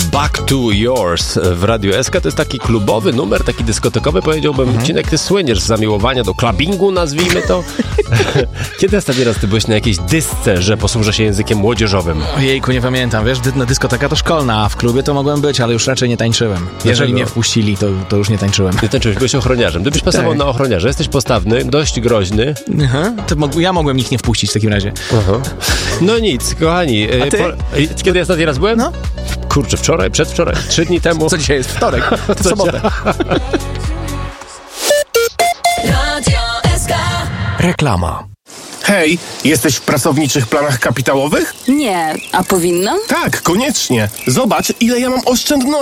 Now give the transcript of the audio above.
Back to Yours w Radiu SK. To jest taki klubowy numer, taki dyskotekowy, powiedziałbym. Cinek, ty słyniesz z zamiłowania do clubbingu, nazwijmy to. Kiedy ostatni raz ty byłeś na jakiejś dysce, że posłużę się językiem młodzieżowym? Ojejku, nie pamiętam, wiesz, dyskoteka to szkolna, a w klubie to mogłem być, ale już raczej nie tańczyłem. Jeżeli mnie wpuścili, to już nie tańczyłem. Nie tańczyłeś, byłeś ochroniarzem. Gdybyś pasował na ochroniarza, jesteś postawny, dość groźny. To ja mogłem ich nie wpuścić w takim razie. No nic, kochani. A ty? Kiedy ostatni raz byłem? No. Kurczę, wczoraj, przedwczoraj, 3 dni temu. Co dzisiaj jest? Wtorek, to sobotę. Radio SK. Reklama. Hej, jesteś w pracowniczych planach kapitałowych? Nie, a powinnam? Tak, koniecznie. Zobacz, ile ja mam oszczędności.